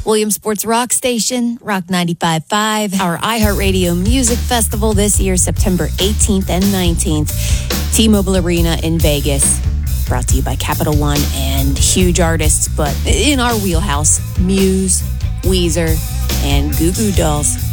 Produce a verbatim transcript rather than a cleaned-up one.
Williamsport's Rock Station, Rock ninety-five point five, our iHeartRadio Music Festival this year, September eighteenth and nineteenth, T-Mobile Arena in Vegas. Brought to you by Capital One and huge artists, but in our wheelhouse, Muse, Weezer, and Goo Goo Dolls.